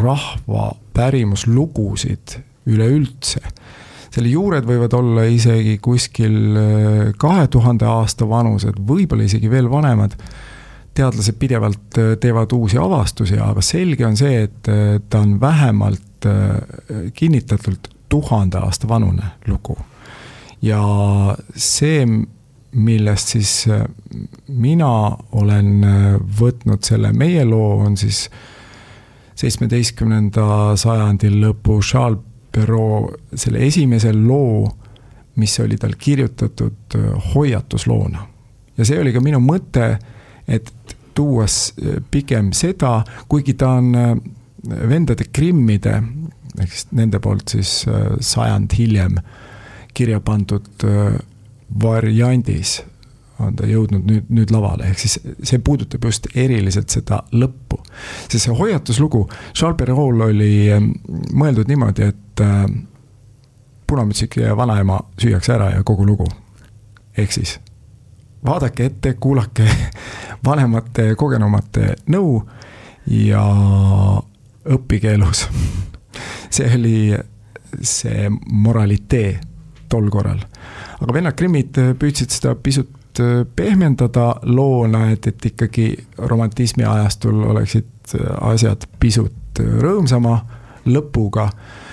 rahva pärimuslugusid üleüldse. Selle juured võivad olla isegi kuskil 2000 aasta vanused, võib-olla isegi veel vanemad. Teadlased pidevalt teevad uusi avastusi, aga selge on see, et ta on vähemalt kinnitatult 1000 aasta vanune lugu. Ja see, millest siis mina olen võtnud selle meie loo, on siis 17. sajandil lõpu Charles Perrault selle esimese loo, mis oli tal kirjutatud hoiatusloona. Ja see oli ka minu mõte, et tuuas pigem seda, kuigi ta on vendade Grimmide, nende poolt siis sajand hiljem kirja pandud variandis on ta jõudnud nüüd lavale, ehk siis see puudutab just eriliselt seda lõppu. Sest see hoiatuslugu Charles Perrault oli mõeldud niimoodi, et punamütsik ja vanaema süüakse ära ja kogu lugu. Ehk siis vaadake ette, kuulake vanemate kogenumate nõu ja õppige elus. See oli see moralitee tol korral. Aga vennad Grimmid püüdsid seda pisut pehmendada loona, et ikkagi romantismi ajastul oleksid asjad pisut rõõmsama lõpuga.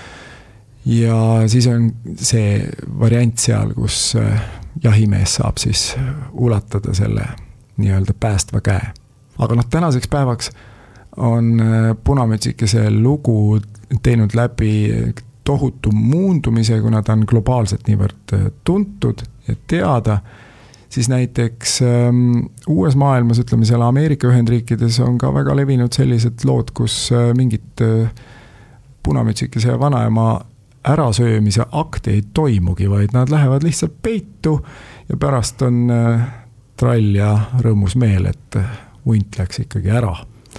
Ja siis on see variant seal, kus jahimees saab siis ulatada selle nii-öelda päästva käe. Aga tänaseks päevaks on punamütsikese lugu teinud läbi tohutu muundumise, kuna ta on globaalselt niivõrd tuntud ja teada, siis näiteks uues maailmas, ütleme seal Ameerika Ühendriikides on ka väga levinud sellised lood, kus mingid punamütsikese ja vanaema ärasöömise akti ei toimugi, vaid nad lähevad lihtsalt peitu ja pärast on trall ja rõõmus meel, et hunt läks ikkagi ära.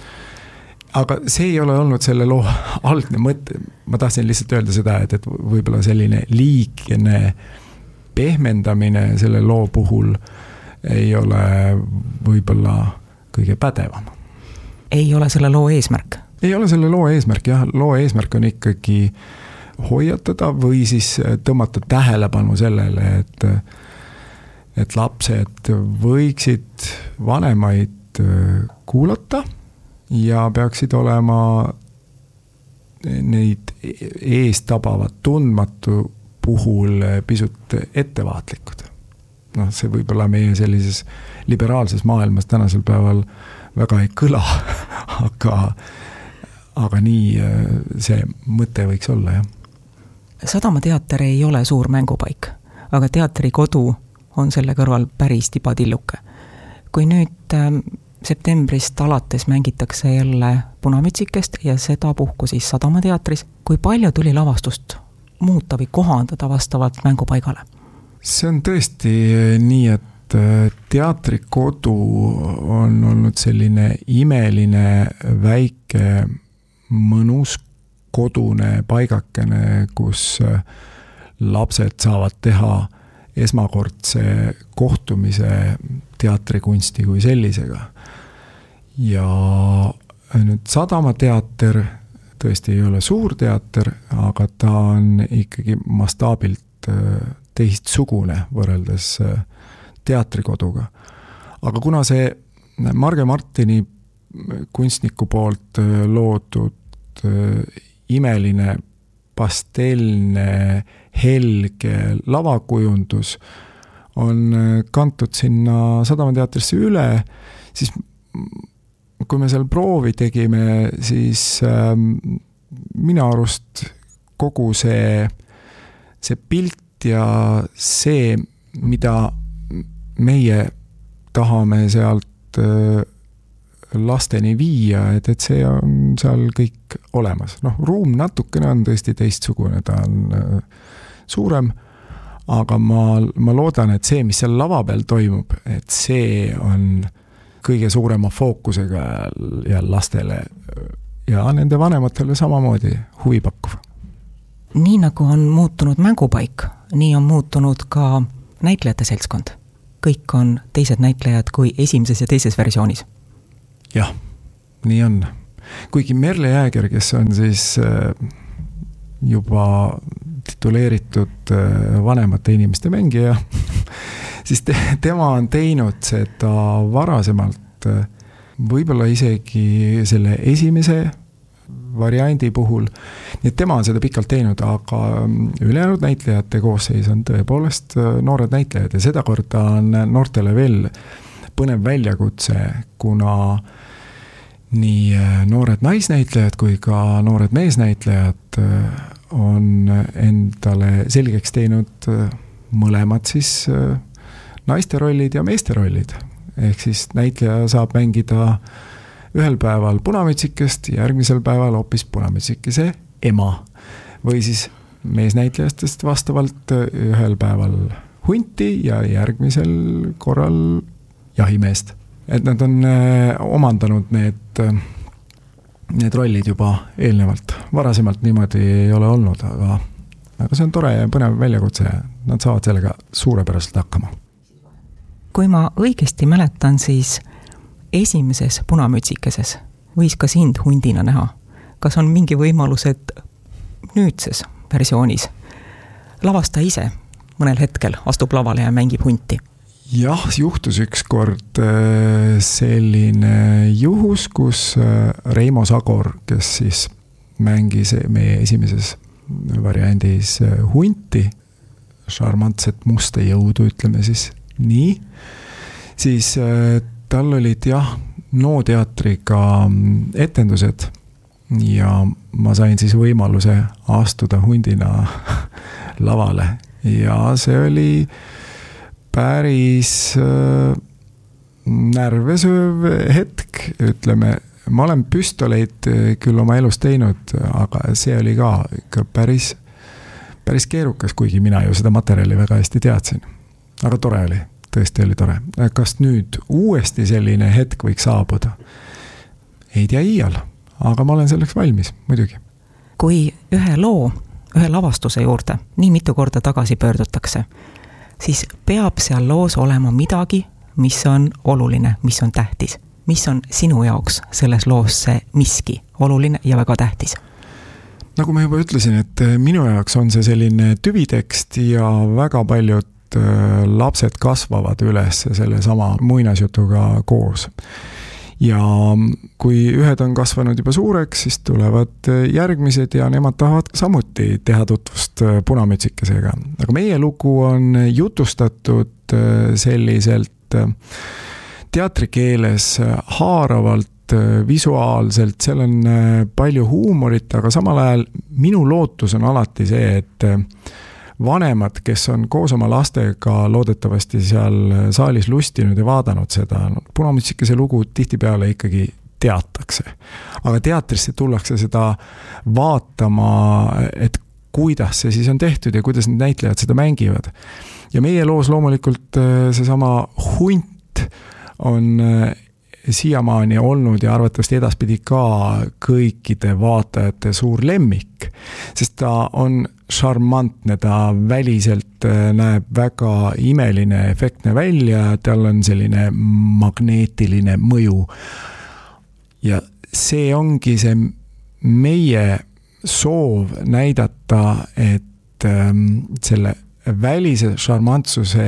Aga see ei ole olnud selle loo algne mõte. Ma tahtsin lihtsalt öelda seda, et võib-olla selline liigne pehmendamine selle loo puhul ei ole võib-olla kõige pädevam. Ei ole selle loo eesmärk? Ei ole selle loo eesmärk, jah. Loo eesmärk on ikkagi hoiatada või siis tõmmata tähelepanu sellele, et lapsed võiksid vanemaid kuulata ja peaksid olema neid eestabavad tundmatu puhul pisut ettevaatlikud. See võib-olla meie sellises liberaalses maailmas tänasel päeval väga ei kõla, aga nii see mõte võiks olla, jah. Sadamateater ei ole suur mängupaik, aga teatrikodu on selle kõrval päris tibatilluke. Kui nüüd septembrist alates mängitakse jälle punamütsikest ja seda puhku siis Sadamateatris, kui palju tuli lavastust muuta või kohandada vastavalt mängupaigale? See on tõesti nii, et teatrikodu on olnud selline imeline, väike, mõnus kodune paigakene, kus lapsed saavad teha esmakordse kohtumise teatrikunsti kui sellisega. Ja nüüd Sadamateater tõesti ei ole suur teater, aga ta on ikkagi mastaabilt teistsugune võrreldes teatrikoduga. Aga kuna see Marge Martini kunstniku poolt loodud imeline, pastelne, helge lavakujundus on kantud sinna Sadamateatrisse üle, siis kui me seal proovi tegime, siis minu arust kogu see pilt ja see, mida meie tahame sealt lasteni viia, et see on seal kõik olemas. Ruum natukene on tõesti teistsugune, ta on suurem, aga ma loodan, et see, mis seal lava peal toimub, et see on kõige suurema fookusega ja lastele ja nende vanematele samamoodi huvipakkuv. Nii nagu on muutunud mängupaik, nii on muutunud ka näitlejate seltskond. Kõik on teised näitlejad kui esimeses ja teises versioonis. Jah, nii on. kuigi Merle Jääger, kes on siis juba tituleeritud vanemate inimeste mängija, siis tema on teinud seda varasemalt võib-olla isegi selle esimese variandi puhul, nii et tema on seda pikalt teinud, aga ülejäänud näitlejate koosseis on tõepoolest noored näitlejad ja seda korda on noortele veel põnev väljakutse, kuna nii noored naisnäitlejad kui ka noored meesnäitlejad on endale selgeks teinud mõlemad siis naiste rollid ja meeste rollid. Ehk siis näitleja saab mängida ühel päeval punamütsikest, järgmisel päeval hoopis punamütsikese ema. Või siis meesnäitlejastest vastavalt ühel päeval hunti ja järgmisel korral jahimeest. Et nad on omandanud need rollid juba eelnevalt. Varasemalt niimoodi ei ole olnud, aga see on tore ja põnev väljakutse. Nad saavad sellega suurepäraselt hakkama. Kui ma õigesti mäletan, siis esimeses punamütsikeses võis ka sind hundina näha. Kas on mingi võimalus, et nüüdses versioonis lavastaja ise mõnel hetkel astub lavale ja mängib hunti? Jah, juhtus üks kord selline juhus, kus Reimo Sagor, kes siis mängis meie esimeses variandis hunti, šarmantset musta jõudu, ütleme siis nii, siis tal olid NO teatriga etendused ja ma sain siis võimaluse astuda hundina lavale ja see oli päris närvesööv hetk, ütleme, ma olen püstoleid küll oma elus teinud, aga see oli ka ikka päris keerukas, kuigi mina ju seda materjali väga hästi teadsin. Aga tore oli, tõesti oli tore. Kas nüüd uuesti selline hetk võiks saabuda? Ei tea iial, aga ma olen selleks valmis, muidugi. Kui ühe lavastuse juurde nii mitu korda tagasi pöördutakse, siis peab seal loos olema midagi, mis on oluline, mis on tähtis. Mis on sinu jaoks selles loos see miski oluline ja väga tähtis? Nagu ma juba ütlesin, et minu jaoks on see selline tüvitekst ja väga paljud lapsed kasvavad üles selle sama muinasjutuga koos. Ja kui ühed on kasvanud juba suureks, siis tulevad järgmised ja nemad tahavad samuti teha tutvust punamütsikesega. Aga meie lugu on jutustatud selliselt teatrikeeles haaravalt, visuaalselt, seal on palju huumorit, aga samal ajal minu lootus on alati see, et vanemad, kes on koos oma lastega loodetavasti seal saalis lustinud ja vaadanud seda, punamütsikese lugu tihtipeale ikkagi teatakse. Aga teatrisse tullakse seda vaatama, et kuidas see siis on tehtud ja kuidas need näitlejad seda mängivad. Ja meie loos loomulikult seesama hunt on siiamaani olnud ja arvatavasti edaspidi ka kõikide vaatajate suur lemmik, sest ta on šarmantne, ta väliselt näeb väga imeline, efektne välja, tal on selline magneetiline mõju. Ja see ongi see meie soov näidata, et selle välise šarmantsuse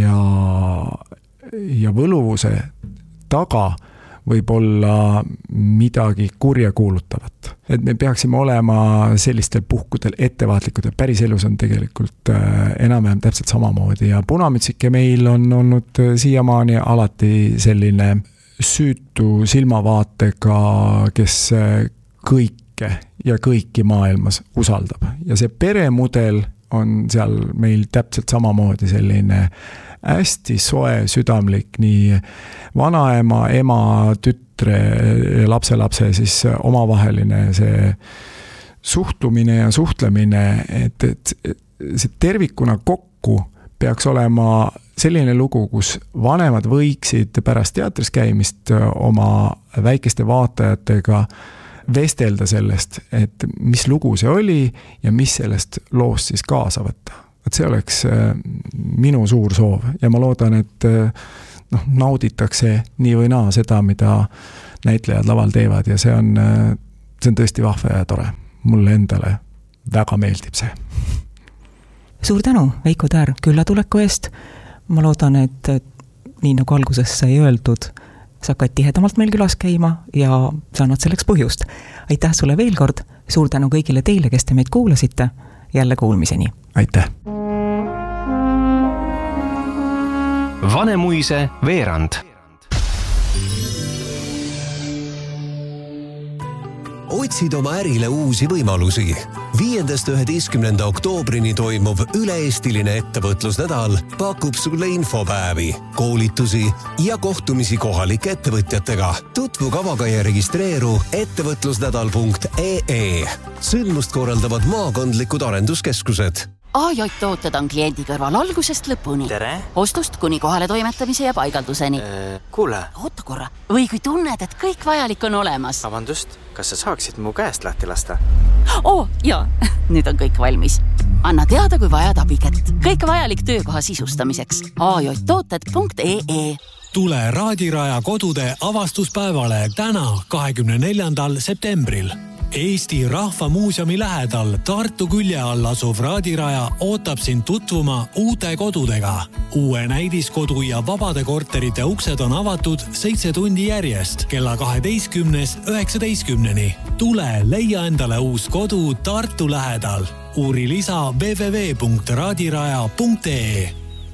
ja võluvuse taga võib olla midagi kurja kuulutavat. Et me peaksime olema sellistel puhkudel ettevaatlikud ja päris elus on tegelikult enam-vähem täpselt samamoodi ja punamütsike meil on olnud siiamaani alati selline süütu silmavaatega, kes kõike ja kõiki maailmas usaldab. Ja see peremudel on seal meil täpselt samamoodi selline hästi soe, südamlik, nii vanaema, ema, tütre, lapselapse siis omavaheline see suhtumine ja suhtlemine, et see tervikuna kokku peaks olema selline lugu, kus vanemad võiksid pärast teatris käimist oma väikeste vaatajatega vestelda sellest, et mis lugu see oli ja mis sellest loost siis kaasa võtta. Et see oleks minu suur soov ja ma loodan, et nauditakse nii või naa seda, mida näitlejad laval teevad ja see on tõesti vahva ja tore. Mulle endale väga meeldib see. Suur tänu, Veiko Täär, küllatuleku eest. Ma loodan, et nii nagu alguses sai öeldud, sa hakkad tihedamalt meil külas käima ja sa annad selleks põhjust. Aitäh sulle veel kord, suur tänu kõigile teile, kes te meid kuulasite, jälle kuulmiseni. Aitäh! Vanemuise veerand. Otsid oma ärile uusi võimalusi. 5.–11. oktoobrini toimuv üle-eestiline ettevõtlusnädal pakub sulle infopäevi, koolitusi ja kohtumisi kohalike ettevõtjatega. Tutvu kavaga ja registreeru ettevõtlusnädal.ee. Sündmust korraldavad maakondlikud arenduskeskused. AJ-tooted on kliendi kõrval algusest lõpuni. Tere! Ostust kuni kohale toimetamise ja paigalduseni. Kuule! Oota korra. Või kui tunned, et kõik vajalik on olemas. Vabandust, kas sa saaksid mu käest lahti lasta? Jaa, nüüd on kõik valmis. Anna teada, kui vajad abikätt. Kõik vajalik töökoha sisustamiseks. AJ-tooted.ee. Tule Raadiraja kodude avastuspäevale täna 24. septembril. Eesti Rahvamuuseumi lähedal Tartu külje all asuv Raadiraja ootab sind tutvuma uute kodudega. Uue näidiskodu ja vabade korterite uksed on avatud 7 tundi järjest kella 12.–19. Tule leia endale uus kodu Tartu lähedal. Uuri lisa www.raadiraja.ee.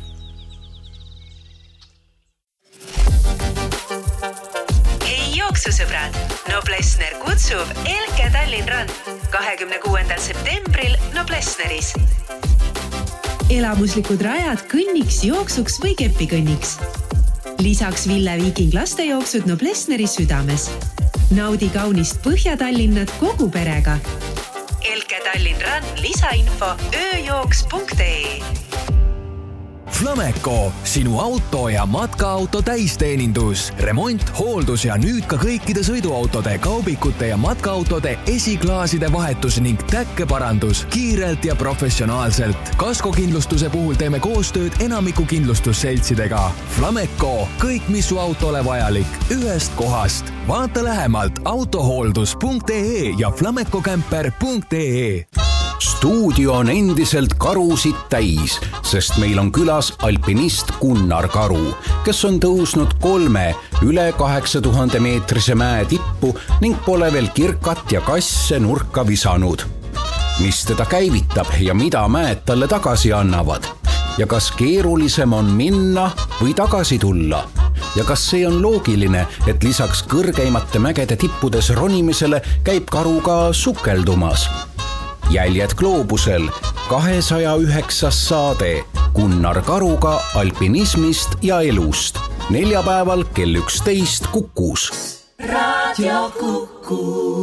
Jooksusõbrad, Noblessner kutsub Elke Tallinn Run 26. septembril Noblessneris. Elamuslikud rajad kõnniks, jooksuks või kepikõnniks. Lisaks Ville Viiking lastejooksud Noblessneri südames. Naudi kaunist Põhja-Tallinnat kogu perega. Elke Tallinn Run lisainfo ööjooks.ee. Flameco, sinu auto ja matkaauto täisteenindus, remont, hooldus ja nüüd ka kõikide sõiduautode, kaubikute ja matkaautode esiklaaside vahetus ning täkkeparandus kiirelt ja professionaalselt. Kaskokindlustuse puhul teeme koostööd enamiku kindlustusseltsidega. Flameco, kõik mis su autole vajalik, ühest kohast. Vaata lähemalt autohooldus.ee ja flamecocamper.ee. Stuudio on endiselt karusid täis, sest meil on külas alpinist Gunnar Karu, kes on tõusnud 3 üle 8000 meetrise mäe tippu ning pole veel kirkat ja kasse nurka visanud. Mis teda käivitab ja mida mäed talle tagasi annavad? Ja kas keerulisem on minna või tagasi tulla? Ja kas see on loogiline, et lisaks kõrgeimate mägede tippudes ronimisele käib Karu ka sukeldumas? Jäljed gloobusel 209. saade Gunnar Karuga alpinismist ja elust. Neljapäeval kell 11 Kukus. Raadio Kuku.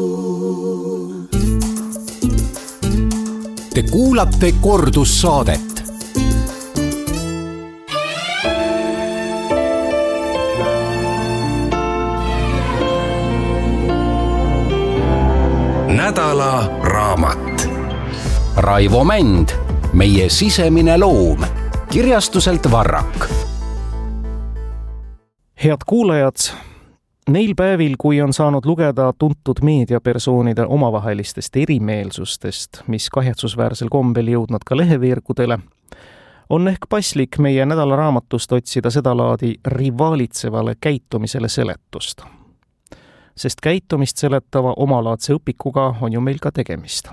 Te kuulate kordussaadet. Nädala raamat. Raivo Mänd, meie sisemine loom, kirjastuselt Varrak. Head kuulajad, neil päevil, kui on saanud lugeda tuntud meediapersoonide omavahelistest erimeelsustest, mis kahetsusväärsel kombel jõudnud ka leheveerkudele, on ehk paslik meie nädalaraamatust otsida sedalaadi rivaalitsevale käitumisele seletust. Sest käitumist seletava omalaadse õpikuga on ju meil ka tegemist.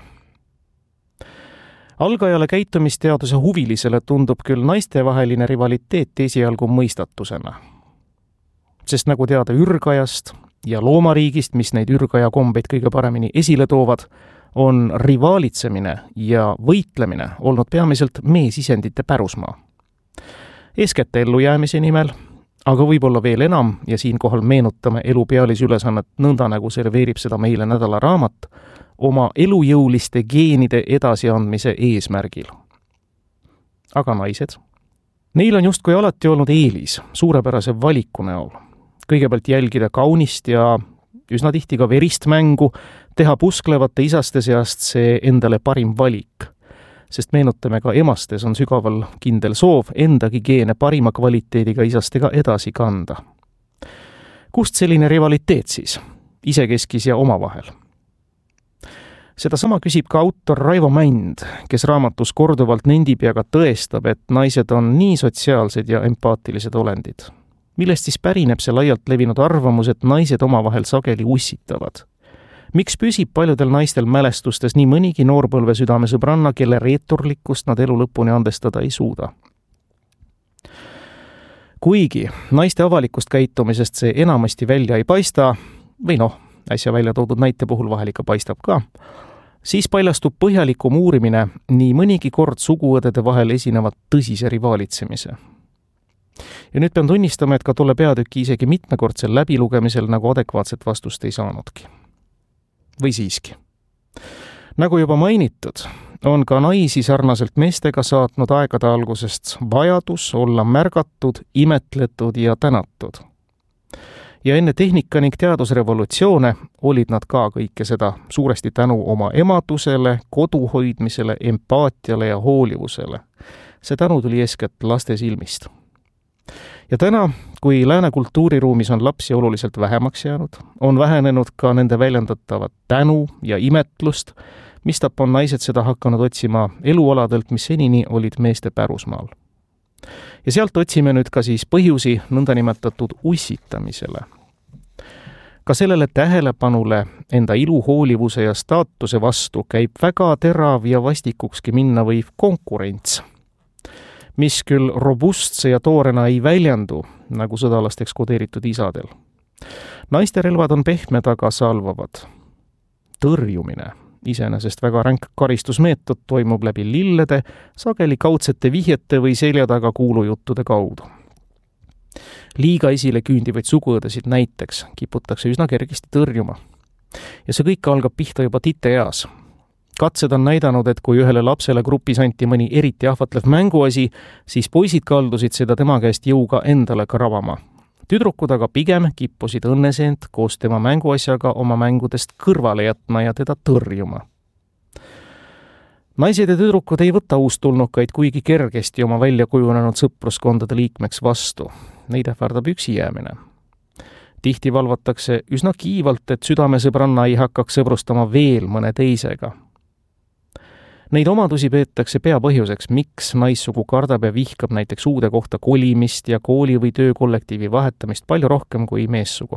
Algajale käitumisteaduse huvilisele tundub küll naistevaheline rivaliteet esialgu mõistatusena. Sest nagu teada ürgajast ja loomariigist, mis neid ürgaja kombeid kõige paremini esile toovad, on rivaalitsemine ja võitlemine olnud peamiselt meesisendite pärusmaa. Eeskätt ellujäämise nimel, aga võib-olla veel enam, ja siinkohal meenutame elu pealisülesannet nõnda, nagu serveerib seda meile nädalaraamat, oma elujõuliste geenide edasiandmise eesmärgil. Aga naised? Neil on justkui alati olnud eelis suurepärase valiku näol. Kõigepealt jälgida kaunist ja üsna tihti ka verist mängu, teha pusklevate isaste seast see endale parim valik. Sest meenutame ka emastes on sügaval kindel soov endagi geene parima kvaliteediga isastega edasi kanda. Kust selline rivaliteet siis, isekeskis ja omavahel? Sedasama küsib ka autor Raivo Mänd, kes raamatus korduvalt nendib ja ka tõestab, et naised on nii sotsiaalsed ja empaatilised olendid. Millest siis pärineb see laialt levinud arvamus, et naised omavahel sageli ussitavad? Miks püsib paljudel naistel mälestustes nii mõnigi noorpõlve südamesõbranna, kelle reeturlikkust nad elu lõpuni andestada ei suuda? Kuigi naiste avalikust käitumisest see enamasti välja ei paista, või äsja välja toodud näite puhul vahel ikka paistab ka, siis paljastub põhjalikum uurimine nii mõnigi kord suguõdede vahel esinevat tõsise rivaalitsemise. Ja nüüd pean tunnistama, et ka tolle peatüki isegi mitmekordsel läbilugemisel nagu adekvaatset vastust ei saanudki. Või siiski. Nagu juba mainitud, on ka naisi sarnaselt meestega saatnud aegade algusest vajadus olla märgatud, imetletud ja tänatud. Ja enne tehnika ning teadusrevolutsioone olid nad ka kõike seda suuresti tänu oma emadusele, koduhoidmisele, empaatiale ja hoolivusele. See tänu tuli eeskätt laste silmist. Ja täna, kui lääne kultuuriruumis on lapsi oluliselt vähemaks jäänud, on vähenenud ka nende väljendatavat tänu ja imetlust, mistap on naised seda hakanud otsima elualadelt, mis senini olid meeste pärusmaal. Ja sealt otsime nüüd ka siis põhjusi nõndanimetatud ussitamisele. Ka sellele tähelepanule enda iluhoolivuse ja staatuse vastu käib väga terav ja vastikukski minna võiv konkurents, mis küll robustse ja toorena ei väljendu, nagu sõdalasteks kodeeritud isadel. Naiste relvad on pehmed, aga salvavad. Tõrjumine, iseenesest väga ränk karistusmeetod, toimub läbi lillede, sageli kaudsete vihjete või selja taga kuulujuttude kaudu. Liiga esile küündivaid suguõdesid näiteks kiputakse üsna kergesti tõrjuma. Ja see kõik algab pihta juba titeeas. Katsed on näidanud, et kui ühele lapsele grupis anti mõni eriti ahvatlev mänguasi, siis poisid kaldusid seda tema käest jõuga endale kravama. Tüdrukud aga pigem kippusid õnneseent koos tema mänguasjaga oma mängudest kõrvale jätma ja teda tõrjuma. Naised ja tüdrukud ei võta uustulnukaid kuigi kergesti oma välja kujunenud sõpruskondade liikmeks vastu. Neid ähvardab üksi jäämine. Tihti valvatakse üsna kiivalt, et südamesõbranna ei hakkaks sõbrustama veel mõne teisega. Neid omadusi peetakse peapõhjuseks, miks naissugu kardab ja vihkab näiteks uude kohta kolimist ja kooli või töökollektiivi vahetamist palju rohkem kui meessugu.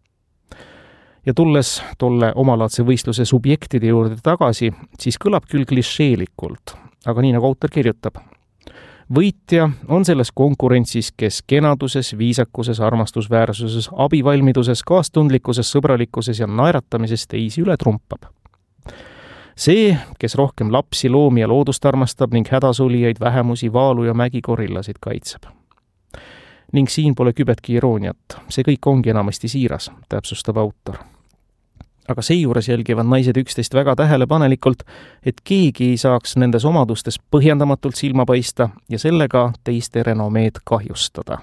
Ja tulles tolle omalaadse võistluse subjektide juurde tagasi, siis kõlab küll klišeelikult, aga nii nagu autor kirjutab. Võitja on selles konkurentsis, kes kenaduses, viisakuses, armastusväärsuses, abivalmiduses, kaastundlikkuses, sõbralikkuses ja naeratamises teisi üle trumpab. See, kes rohkem lapsi, loomi ja loodust armastab ning hädasulijaid, vähemusi, vaalu ja mägikorillasid kaitseb. Ning siin pole kübetki irooniat. See kõik ongi enamasti siiras, täpsustab autor. Aga seejuures jälgivad naised üksteist väga tähelepanelikult, et keegi ei saaks nendes omadustes põhjendamatult silma paista ja sellega teiste renomeed kahjustada.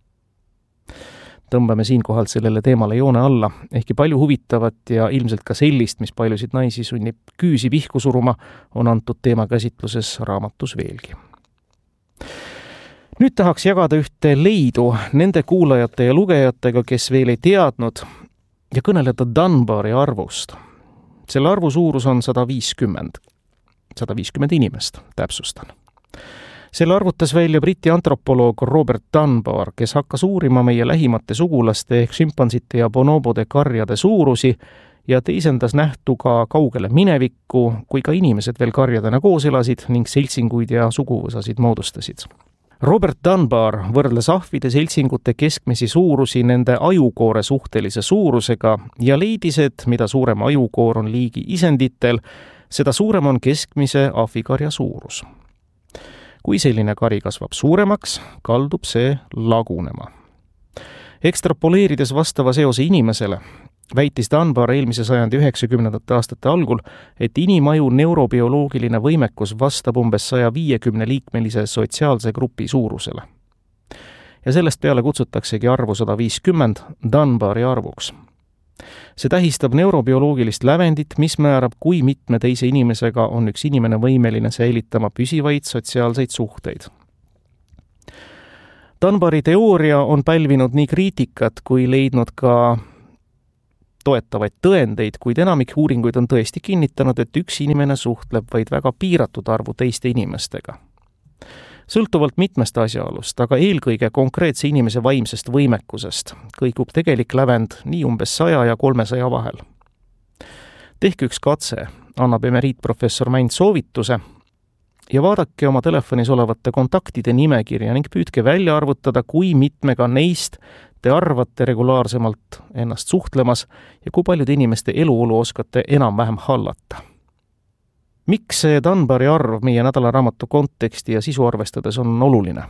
Tõmbame siinkohal sellele teemale joone alla, ehkki palju huvitavat ja ilmselt ka sellist, mis paljusid naisi sunnib küüsi pihku suruma, on antud teema käsitluses raamatus veelgi. Nüüd tahaks jagada ühte leidu nende kuulajate ja lugejatega, kes veel ei teadnud, ja kõneleda Dunbari arvust. Selle arvu suurus on 150 inimest, täpsustan. Selle arvutas välja Briti antropoloog Robert Dunbar, kes hakkas uurima meie lähimate sugulaste ehk šimpanzite ja bonobode karjade suurusi ja teisendas nähtu ka kaugele minevikku, kui ka inimesed veel karjadena koos elasid ning seltsinguid ja suguvõsasid moodustasid. Robert Dunbar võrdles ahvide seltsingute keskmisi suurusi nende ajukoore suhtelise suurusega ja leidis, et mida suurem ajukoor on liigi isenditel, seda suurem on keskmise ahvikarja suurus. Kui selline kari kasvab suuremaks, kaldub see lagunema. Ekstrapoleerides vastava seose inimesele, väitis Dunbar eelmise sajandi 90. aastate algul, et inimaju neurobioloogiline võimekus vastab umbes 150 liikmelise sotsiaalse grupi suurusele. Ja sellest peale kutsutaksegi arvu 150 Dunbari arvuks. See tähistab neurobioloogilist lävendit, mis määrab, kui mitme teise inimesega on üks inimene võimeline säilitama püsivaid sotsiaalseid suhteid. Dunbari teooria on pälvinud nii kriitikat kui leidnud ka toetavaid tõendeid, kuid enamik uuringuid on tõesti kinnitanud, et üks inimene suhtleb vaid väga piiratud arvu teiste inimestega. Sõltuvalt mitmest asjaolust, aga eelkõige konkreetse inimese vaimsest võimekusest, kõigub tegelik lävend nii umbes 100 ja 300 vahel. Tehke üks katse, annab emeriitprofessor Mänd soovituse ja vaadake oma telefonis olevate kontaktide nimekirja ning püüdke välja arvutada, kui mitmega neist te arvate regulaarsemalt ennast suhtlemas ja kui paljude inimeste eluolu oskate enam-vähem hallata. Miks see Dunbari arv meie nädalaraamatu konteksti ja sisu arvestades on oluline?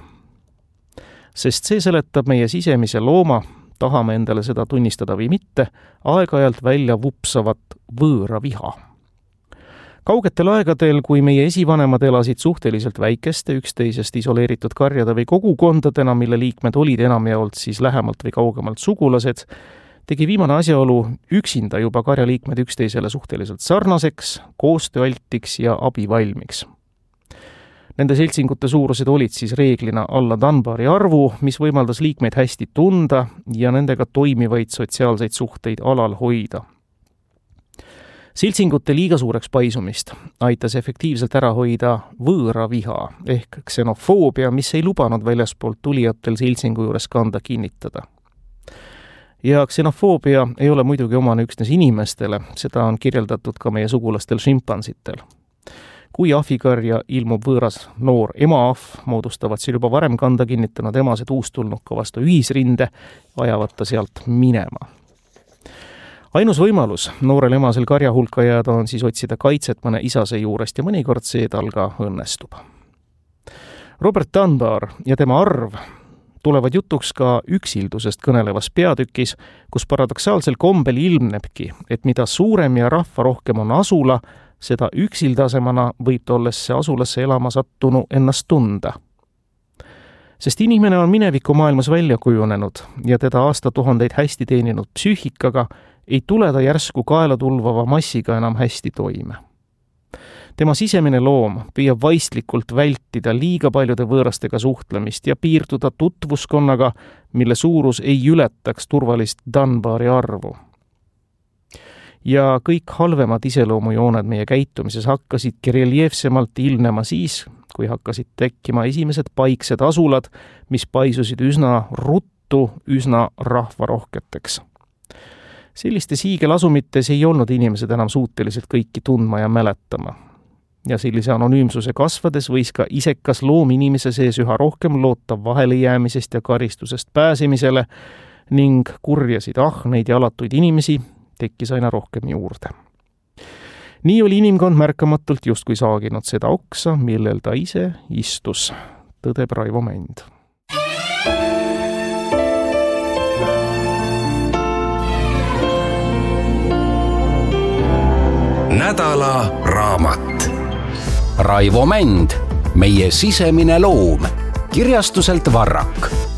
Sest see seletab meie sisemise looma, tahame endale seda tunnistada või mitte, aeg-ajalt välja vupsavat võõra viha. Kaugetel aegadel, kui meie esivanemad elasid suhteliselt väikeste, üksteisest isoleeritud karjade või kogukondadena, mille liikmed olid enamjaolt siis lähemalt või kaugemalt sugulased, tegi viimane asjaolu üksinda juba karjaliikmed üksteisele suhteliselt sarnaseks, koostööaltiks ja abivalmiks. Nende seltsingute suurused olid siis reeglina alla Dunbari arvu, mis võimaldas liikmeid hästi tunda ja nendega toimivaid sotsiaalseid suhteid alal hoida. Seltsingute liiga suureks paisumist aitas efektiivselt ära hoida võõra viha ehk ksenofoobia, mis ei lubanud väljaspoolt tulijatel seltsingu juures kanda kinnitada. Ja ksenofoobia ei ole muidugi omane üksnes inimestele, seda on kirjeldatud ka meie sugulastel šimpansitel. Kui ahvikarja ilmub võõras noor emaahv, moodustavad seal juba varem kanda kinnitanud emased uustulnuka vastu ühisrinde, ajavad ta sealt minema. Ainus võimalus noorel emasel karja hulka jääda on siis otsida kaitset mõne isase juurest ja mõnikord see tal ka õnnestub. Robert Dunbar ja tema arv tulevad jutuks ka üksildusest kõnelevas peatükis, kus paradoksaalsel kombel ilmnebki, et mida suurem ja rahva rohkem on asula, seda üksildasemana võib tollesse asulasse elama sattunu ennast tunda. Sest inimene on mineviku maailmas välja kujunenud ja teda aastatuhandeid hästi teeninud psüühikaga ei tule ta järsku kaela tulvava massiga enam hästi toime. Tema sisemine loom püüab vaistlikult vältida liiga paljude võõrastega suhtlemist ja piirduda tutvuskonnaga, mille suurus ei ületaks turvalist Dunbari arvu. Ja kõik halvemad iseloomujooned meie käitumises hakkasidki reljeefsemalt ilmnema siis, kui hakkasid tekkima esimesed paiksed asulad, mis paisusid üsna ruttu, üsna rahvarohketeks. Sellistes hiigelasumites ei olnud inimesed enam suutelised kõiki tundma ja mäletama. Ja sellise anonüümsuse kasvades võis ka isekas loom inimese sees üha rohkem loota vahelejäämisest ja karistusest pääsemisele ning kurjasid ahneid ja alatuid inimesi tekkis aina rohkem juurde. Nii oli inimkond märkamatult justkui saaginud seda oksa, millel ta ise istus, tõdeb Raivo Mänd. Nädala raamat. Raivo Mänd, meie sisemine loom, kirjastuselt Varrak.